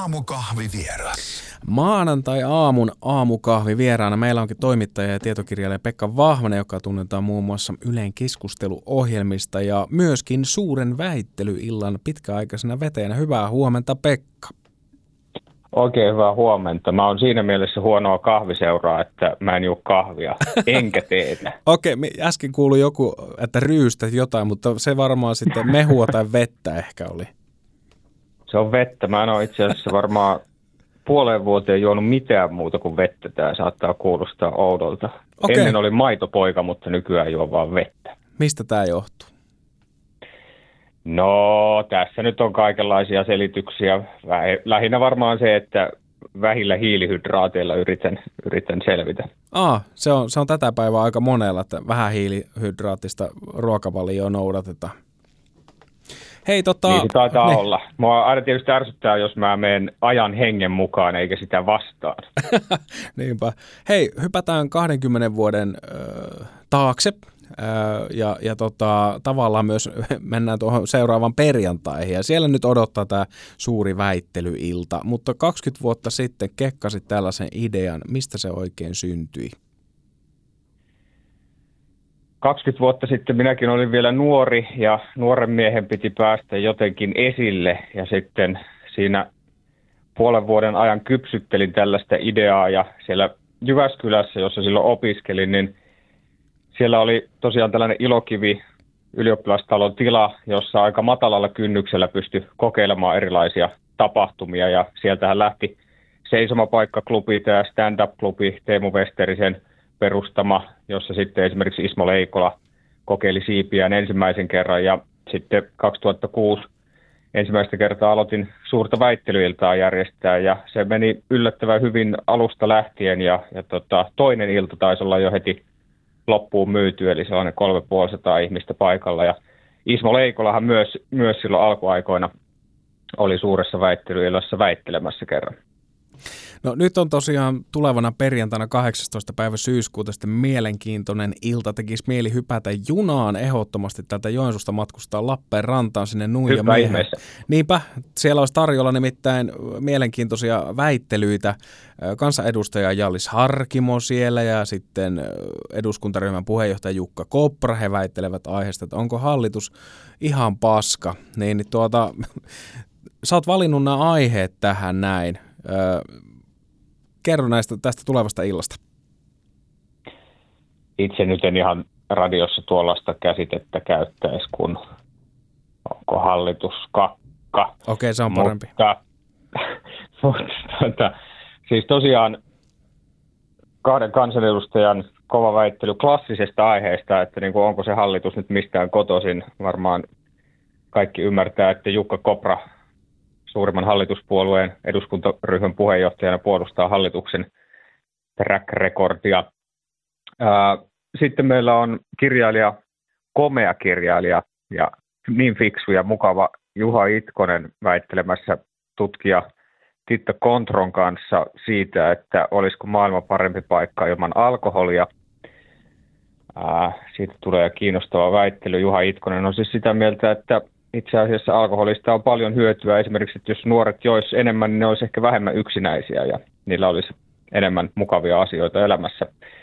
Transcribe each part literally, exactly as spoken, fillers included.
Aamukahvivieras. Maanantai-aamun aamukahvi vieraana meillä onkin toimittaja ja tietokirjailija Pekka Vahvanen, joka tunnetaan muun muassa Ylen keskusteluohjelmista ja myöskin Suuren väittelyillan pitkäaikaisena vetäjänä. Hyvää huomenta, Pekka. Oikein hyvää huomenta. Mä oon siinä mielessä huonoa kahviseuraa, että mä en juo kahvia, enkä teetä. Okei, äsken kuului joku, että ryystät jotain, mutta se varmaan sitten mehua tai vettä ehkä oli. Se on vettä. Mä en ole itse asiassa varmaan puoleen vuoteen juonut mitään muuta kuin vettä. Tää saattaa kuulostaa oudolta. Okei. Ennen oli maitopoika, mutta nykyään juon vaan vettä. Mistä tämä johtuu? No, tässä nyt on kaikenlaisia selityksiä. Lähinnä varmaan se, että vähillä hiilihydraateilla yritän, yritän selvitä. Aa, se on, se on tätä päivää aika monella, että vähän hiilihydraattista ruokavalioa noudatetaan. Hei, tota... Niin se taitaa ne. olla. Mua aina tietysti ärsyttää, jos mä menen ajan hengen mukaan eikä sitä vastaan. Niinpä. Hei, hypätään kahdenkymmenen vuoden äh, taakse. Ja, ja tota, tavallaan myös mennään tuohon seuraavan perjantaihin ja siellä nyt odottaa tämä suuri väittelyilta, mutta kaksikymmentä vuotta sitten kekkasit tällaisen idean, mistä se oikein syntyi? kaksikymmentä vuotta sitten minäkin olin vielä nuori ja nuoren miehen piti päästä jotenkin esille ja sitten siinä puolen vuoden ajan kypsyttelin tällaista ideaa ja siellä Jyväskylässä, jossa silloin opiskelin, niin siellä oli tosiaan tällainen Ilokivi ylioppilastalon tila, jossa aika matalalla kynnyksellä pystyi kokeilemaan erilaisia tapahtumia. Ja sieltähän lähti Seisomapaikkaklubi, tämä stand-up-klubi, Teemu Westerisen perustama, jossa sitten esimerkiksi Ismo Leikola kokeili siipiään ensimmäisen kerran. Ja sitten kaksituhattakuusi ensimmäistä kertaa aloitin suurta väittelyiltaa järjestää ja se meni yllättävän hyvin alusta lähtien. Ja, ja tota, toinen ilta taisi olla jo heti loppuun myyty, eli sellainen kolmetuhatta ihmistä paikalla. Ja Ismo Leikolahan myös, myös silloin alkuaikoina oli suuressa väittelyillassa väittelemässä kerran. No nyt on tosiaan tulevana perjantaina kahdeksastoista päivä syyskuuta sitten mielenkiintoinen ilta. Tekisi mieli hypätä junaan ehdottomasti täältä Joensuusta matkustaa Lappeenrantaan sinne Nuija miehen. Niinpä, siellä olisi tarjolla nimittäin mielenkiintoisia väittelyitä. Kansanedustaja Hjallis Harkimo siellä ja sitten eduskuntaryhmän puheenjohtaja Jukka Kopra. He väittelevät aiheesta, että onko hallitus ihan paska. Niin, niin tuota, sä oot valinnut nämä aiheet tähän näin. Öö, kerro näistä tästä tulevasta illasta. Itse nyt en ihan radiossa tuollaista käsitettä käyttäisi, kun onko hallitus kakka. Okei, se on parempi. Mutta, mutta tuota, siis tosiaan kahden kansanedustajan kova väittely klassisesta aiheesta, että niin kuin onko se hallitus nyt mistään kotoisin. Varmaan kaikki ymmärtää, että Jukka Kopra suurimman hallituspuolueen eduskuntaryhmän puheenjohtajana puolustaa hallituksen track-rekordia. Sitten meillä on kirjailija, komea kirjailija ja niin fiksu ja mukava Juha Itkonen väittelemässä tutkija Titta Kontron kanssa siitä, että olisiko maailma parempi paikka ilman alkoholia. Siitä tulee kiinnostava väittely. Juha Itkonen on siis sitä mieltä, että itse asiassa alkoholista on paljon hyötyä. Esimerkiksi, että jos nuoret jois enemmän, niin ne olisi ehkä vähemmän yksinäisiä ja niillä olisi enemmän mukavia asioita elämässä.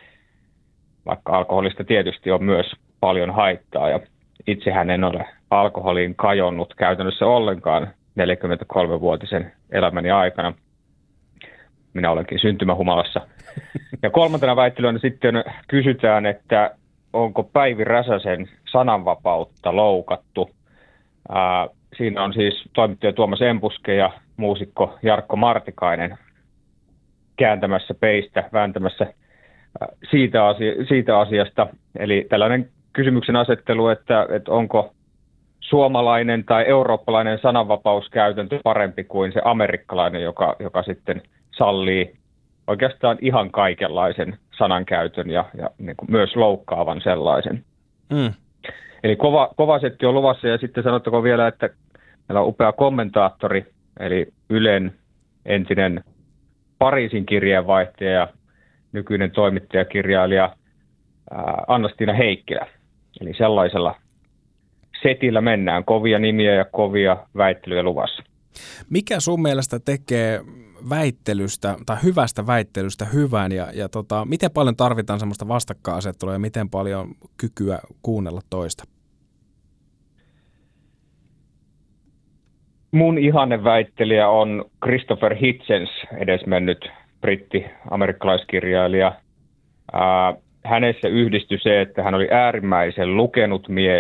Vaikka alkoholista tietysti on myös paljon haittaa ja itsehän en ole alkoholiin kajonnut käytännössä ollenkaan neljäkymmentäkolmevuotisen elämäni aikana. Minä olenkin syntymähumalassa. Ja kolmantena väittelynä sitten kysytään, että onko Päivi Räsäsen sananvapautta loukattu. Ää, siinä on siis toimittaja Tuomas Empuske ja muusikko Jarkko Martikainen kääntämässä peistä, vääntämässä ää, siitä, asia, siitä asiasta. Eli tällainen kysymyksen asettelu, että, että onko suomalainen tai eurooppalainen sananvapauskäytäntö parempi kuin se amerikkalainen, joka, joka sitten sallii oikeastaan ihan kaikenlaisen sanankäytön ja, ja niin kuin myös loukkaavan sellaisen. Mm. Eli kova, kova setti on luvassa ja sitten sanottako vielä, että meillä on upea kommentaattori, eli Ylen entinen Pariisin kirjeenvaihtaja ja nykyinen toimittajakirjailija ää, Anna-Stiina Heikkilä. Eli sellaisella setillä mennään, kovia nimiä ja kovia väittelyjä luvassa. Mikä sun mielestä tekee väittelystä tai hyvästä väittelystä hyvän ja, ja tota, miten paljon tarvitaan semmoista vastakkainasettelua ja miten paljon kykyä kuunnella toista? Mun ihanneväittelijä on Christopher Hitchens, edesmennyt britti-amerikkalaiskirjailija. Ää, hänessä yhdistyi se, että hän oli äärimmäisen lukenut mies